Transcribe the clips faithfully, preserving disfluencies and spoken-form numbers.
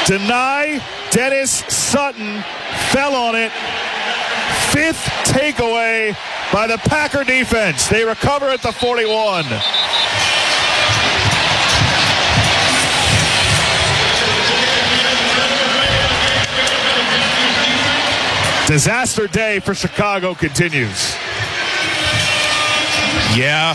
Deny Dennis Sutton fell on it. Fifth takeaway by the Packer defense. They recover at the forty-one. Disaster day for Chicago continues. Yeah.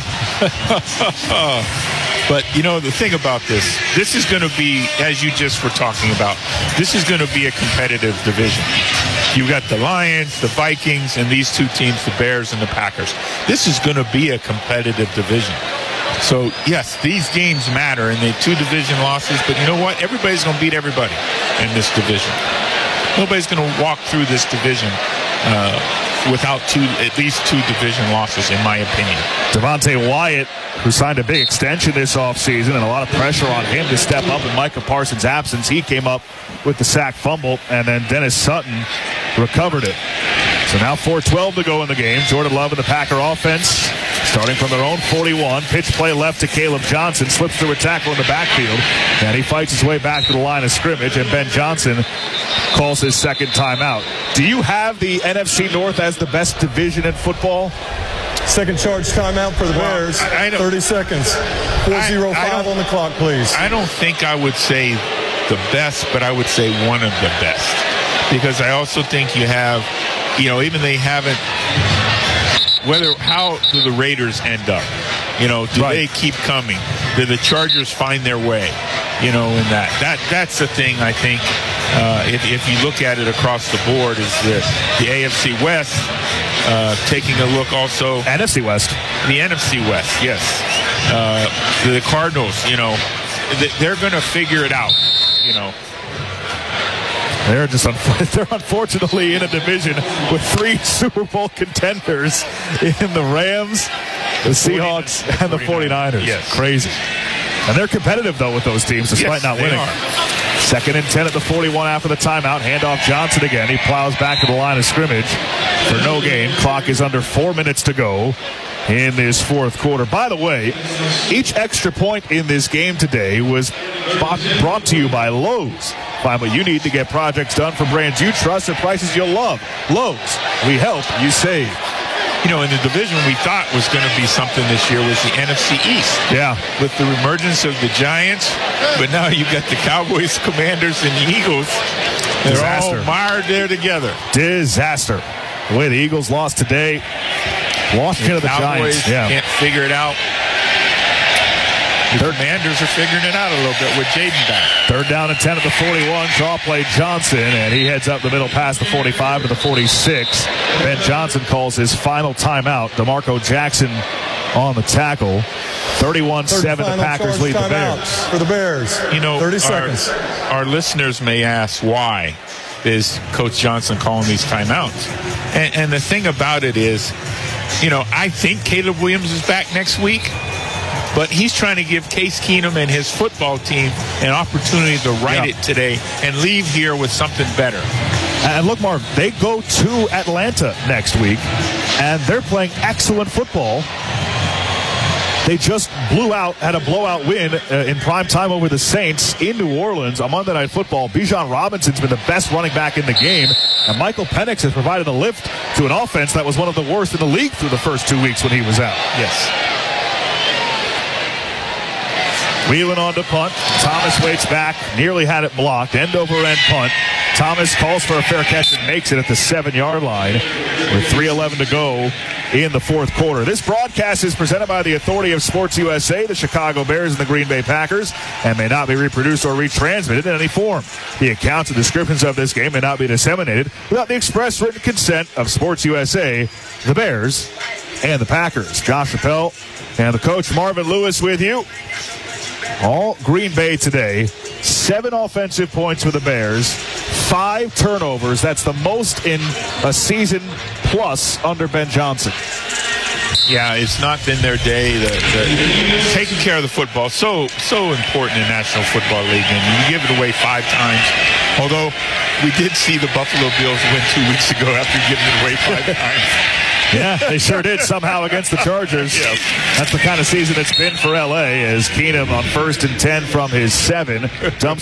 But, you know, the thing about this, this is going to be, as you just were talking about, this is going to be a competitive division. You got the Lions, the Vikings, and these two teams, the Bears and the Packers. This is going to be a competitive division. So, yes, these games matter, and they're two division losses, but you know what? Everybody's going to beat everybody in this division. Nobody's going to walk through this division uh, without two, at least two division losses, in my opinion. Devontae Wyatt, who signed a big extension this offseason, and a lot of pressure on him to step up in Micah Parsons' absence. He came up with the sack fumble, and then Dennis Sutton recovered it. So now four twelve to go in the game. Jordan Love and the Packer offense starting from their own forty-one. Pitch play left to Caleb Johnson. Slips through a tackle in the backfield. And he fights his way back to the line of scrimmage. And Ben Johnson calls his second timeout. Do you have the N F C North as the best division in football? Second charge timeout for the well, Bears. I, I thirty seconds. four oh five on the clock, please. I don't think I would say the best, but I would say one of the best. Because I also think you have, you know, even they haven't, whether, how do the Raiders end up? You know, do right. they keep coming? Do the Chargers find their way? You know, in that. That that's the thing, I think, uh, if, if you look at it across the board, is the, the A F C West uh, taking a look also. N F C West. The N F C West, yes. Uh, the Cardinals, you know, they're going to figure it out, you know. They're just un- they're unfortunately in a division with three Super Bowl contenders in the Rams, the Seahawks, and the forty-niners. Yes. Crazy. And they're competitive, though, with those teams, despite yes, not winning. Are. Second and ten at the forty-one after the timeout. Handoff Johnson again. He plows back to the line of scrimmage for no gain. Clock is under four minutes to go in this fourth quarter. By the way, each extra point in this game today was brought to you by Lowe's. Find what you need to get projects done for brands you trust at prices you'll love. Lowe's, we help, you save. You know, in the division we thought was going to be something this year was the N F C East. Yeah. With the emergence of the Giants, but now you've got the Cowboys, Commanders, and the Eagles. They're Disaster. all mired there together. Disaster. The way the Eagles lost today. Lost to the, the Cowboys Giants. Yeah. Can't figure it out. The Commanders are figuring it out a little bit with Jaden back. Third down and ten at the forty-one. Draw play Johnson, and he heads up the middle past the forty-five to the forty-six. Ben Johnson calls his final timeout. DeMarco Jackson on the tackle. thirty-one seven, the Packers lead the Bears. For the Bears, you know, thirty our, seconds. Our listeners may ask, why is Coach Johnson calling these timeouts? And, and the thing about it is, you know, I think Caleb Williams is back next week. But he's trying to give Case Keenum and his football team an opportunity to right yeah. it today and leave here with something better. And look, Marv, they go to Atlanta next week, and they're playing excellent football. They just blew out, had a blowout win uh, in prime time over the Saints in New Orleans on Monday Night Football. Bijan Robinson's been the best running back in the game, and Michael Penix has provided a lift to an offense that was one of the worst in the league through the first two weeks when he was out. Yes. Wheeling on to punt. Thomas waits back. Nearly had it blocked. End over end punt. Thomas calls for a fair catch and makes it at the seven-yard line with three eleven to go in the fourth quarter. This broadcast is presented by the Authority of Sports U S A, the Chicago Bears, and the Green Bay Packers, and may not be reproduced or retransmitted in any form. The accounts and descriptions of this game may not be disseminated without the express written consent of Sports U S A, the Bears, and the Packers. Josh Appel and the coach Marvin Lewis with you. All Green Bay today. Seven offensive points for the Bears. Five turnovers. That's the most in a season plus under Ben Johnson. Yeah, it's not been their day. The, the, taking care of the football, so so important in National Football League, and you give it away five times. Although we did see the Buffalo Bills win two weeks ago after giving it away five times. Yeah, they sure did somehow against the Chargers. Yes. That's the kind of season it's been for L A as Keenum on first and ten from his seven dumps